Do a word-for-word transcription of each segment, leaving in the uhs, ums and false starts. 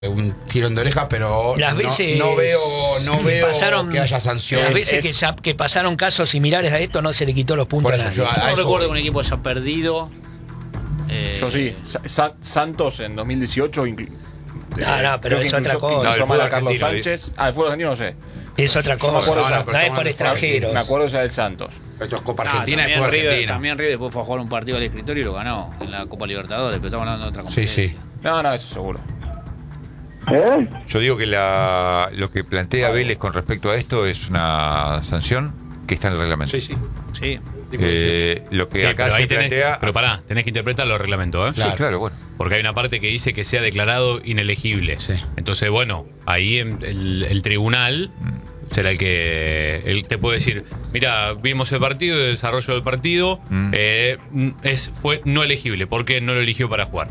un tirón de oreja, pero las veces no, no veo, no veo pasaron, que haya sanciones. Las veces es, que, que pasaron casos similares a esto no se le quitó los puntos a nadie. Yo, a no recuerdo que un equipo haya perdido. Eh, yo sí. Sa Santos en dos mil dieciocho. No, no, pero es otra cosa. No, el Carlos Sánchez. Ah, el fútbol argentino no sé. Es otra cosa. No, no, no, no es por extranjeros. Me acuerdo ya del Santos. Esto es Copa Argentina ah, y fue River, Argentina. También River después fue a jugar un partido al escritorio y lo ganó en la Copa Libertadores, pero estamos hablando de otra competencia. Sí, sí. No, no, eso seguro. ¿Eh? Yo digo que la, lo que plantea Vélez con respecto a esto es una sanción que está en el reglamento. Sí, sí. Sí. Eh, lo que sí, acá pero se tenés, plantea. Pero pará, tenés que interpretar los reglamentos, ¿eh? Claro. Sí, claro, bueno. Porque hay una parte que dice que sea declarado inelegible. Sí. Entonces, bueno, ahí el, el tribunal será el que él te puede decir, mira, vimos el partido, el desarrollo del partido, mm. eh, es fue no elegible. ¿Por qué no lo eligió para jugar?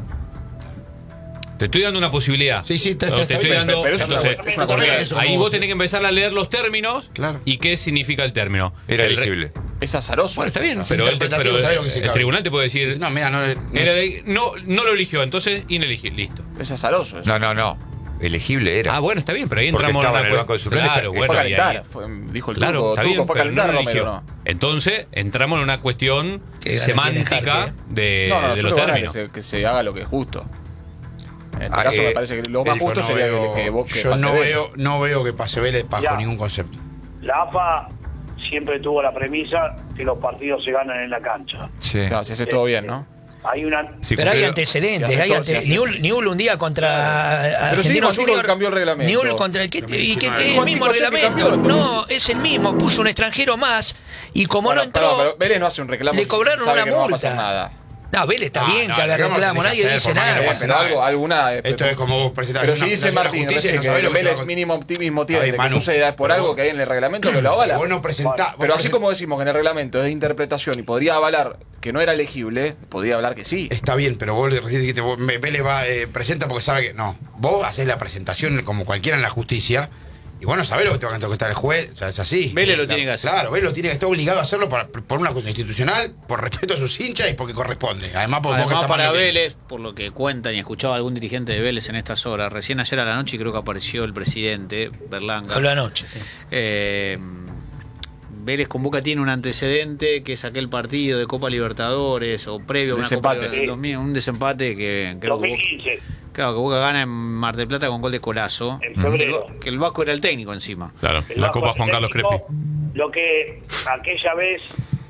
Te estoy dando una posibilidad. Sí, sí, te, no, te estoy dando. Pero, pero no sé, es una ahí vos tenés que empezar a leer los términos claro. y qué significa el término. Era el elegible. Es azaroso. Bueno, está bien, es pero, el, pero lo que el tribunal te puede decir. No, mira, no, no, era, no, no lo eligió, entonces inelegible, listo. Es azaroso. Eso. No, no, no. Elegible era. Ah, bueno, está bien, pero ahí porque entramos estaba en, en el banco de suplentes. Claro, bueno, fue a calentar, ahí, fue, dijo el claro, truco, está truco, bien, fue a pero calentar, no Romero, eligió. no. Entonces, entramos en una cuestión que semántica de, no, no, de los términos. Que se, que se haga lo que es justo. En este ah, caso eh, me parece que lo más justo no sería veo, que, que, vos, que yo pase no Vélez. veo, no veo que pase Vélez bajo ya. ningún concepto. La A F A siempre tuvo la premisa que los partidos se ganan en la cancha. Sí. Claro, si hace todo bien, ¿no? Hay una... Sí, pero hay cumplido. antecedentes. Si hay todo, ante si Newell, Newell un día contra pero Argentino sí, Junior. cambió el reglamento. Newell contra el que, y que es el Juan mismo Diego Sete reglamento. cambió, No, es el mismo. Puso un extranjero más y como Bueno, no entró, perdón, pero Vélez no hace un reclamo. le cobraron sabe una que no va a pasar multa. nada. No, Vélez está Ah, bien no, que haga reclamo reclamo, tenés que nadie hacer, dice por más que nada. pase Pero algo, alguna. eh, Esto es como vos presentás Pero una si dice apelación a la Martín, justicia, no no sé, sabés que lo que te va a Vélez contar. mínimo optimismo tiene A ver, de que Manu, suceda es por pero algo vos- que hay en el reglamento que lo avala. Vos no presentás. Pero vos así present- como decimos que en el reglamento es de interpretación y podría avalar que no era elegible, podría hablar que sí. Está bien, pero vos recién dijiste, vos, me- Vélez va, eh, presenta porque sabe que. No. Vos hacés la presentación como cualquiera en la justicia. Y bueno, sabés lo que te va a contestar el juez, o sea, es así. Vélez lo La- tiene que hacer. Claro, Vélez lo tiene que estar obligado a hacerlo por, por una cuestión institucional, por respeto a sus hinchas y porque corresponde. Además, porque Además, está mal para lo que hizo. Vélez, por lo que cuentan y escuchaba algún dirigente de Vélez en estas horas, recién ayer a la noche creo que apareció el presidente Berlanga. Habló anoche. Eh, Vélez con Boca tiene un antecedente que es aquel partido de Copa Libertadores o previo a una Copa Desempate. Libertadores, dos mil, un desempate que creo que dos mil Boca, quince, claro, que Boca gana en Mar del Plata con gol de Colazo. en febrero. Que el Vasco era el técnico encima. Claro, El la Vasco Copa Juan Carlos técnico, Crespi. Lo que aquella vez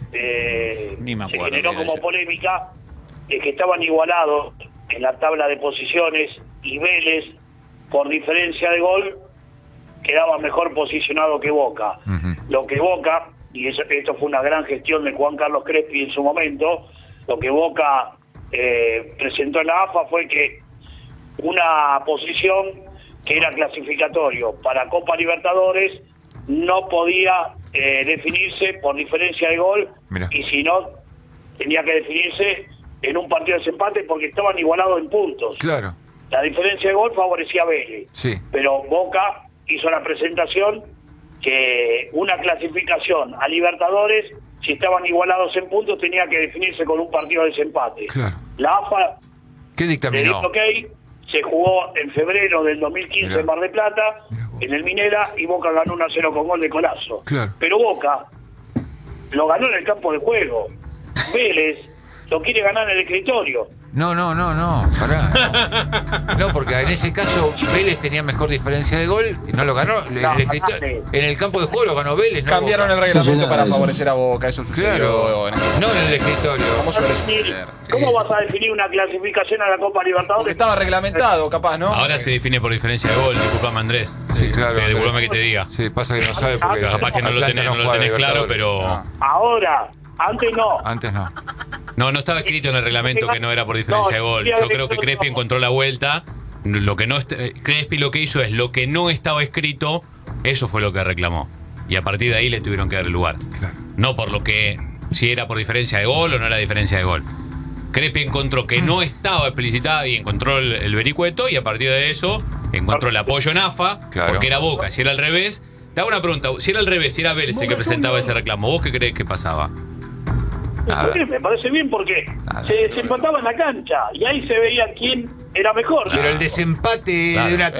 eh, Ni me se acuerdo generó qué era como eso. polémica es que estaban igualados en la tabla de posiciones y Vélez, por diferencia de gol, quedaba mejor posicionado que Boca. Ujú. Lo que Boca, y eso, esto fue una gran gestión de Juan Carlos Crespi en su momento, lo que Boca eh, presentó en la A F A fue que una posición que era clasificatorio para Copa Libertadores no podía eh, definirse por diferencia de gol. Mirá. Y si no, tenía que definirse en un partido de desempate porque estaban igualados en puntos. Claro. La diferencia de gol favorecía a Vélez, Sí. pero Boca hizo la presentación que una clasificación a Libertadores, si estaban igualados en puntos, tenía que definirse con un partido de desempate. Claro. La A F A ¿Qué le dio dictaminó? ok, se jugó en febrero del dos mil quince Mirá. en Mar del Plata, Mirá vos. en el Minera, y Boca ganó uno a cero con gol de Colazo. Claro. Pero Boca lo ganó en el campo de juego. Vélez lo quiere ganar en el escritorio. No, no, no, no, pará. No, porque en ese caso Vélez tenía mejor diferencia de gol y no lo ganó. En el, escritor- en el campo de juego lo ganó Vélez, no Cambiaron Boca. el reglamento para favorecer a Boca, eso sucedió. Claro, en- no en el escritorio. ¿Cómo suele Definir- suceder? ¿Cómo vas a definir una clasificación a la Copa Porque Libertadores? estaba reglamentado, capaz, ¿no? Ahora se define por diferencia de gol, disculpame Andrés. Sí, claro. Eh, disculpame Andrés. que te diga. Sí, pasa que no sabe porque Capaz que no lo Atlanta tenés, no lo juega tenés claro, Libertadores. pero. No, Ahora, antes no. antes no. No, no estaba escrito en el reglamento que no era por diferencia de gol. Yo creo que Crespi encontró la vuelta. Lo que no est- eh, Crespi lo que hizo es lo que no estaba escrito, eso fue lo que reclamó. Y a partir de ahí le tuvieron que dar el lugar. Claro. No por lo que si era por diferencia de gol o no era diferencia de gol. Crespi encontró que no estaba explicitado y encontró el, el vericueto y a partir de eso encontró el apoyo en A F A, Claro. porque era Boca. Si era al revés, te hago una pregunta, si era al revés, si era Vélez el que presentaba ese reclamo, ¿vos qué crees que pasaba? Nada. ¿Por qué? Me parece bien porque Nada. se, se empataba en la cancha y ahí se veía quién era mejor. Pero el desempate de una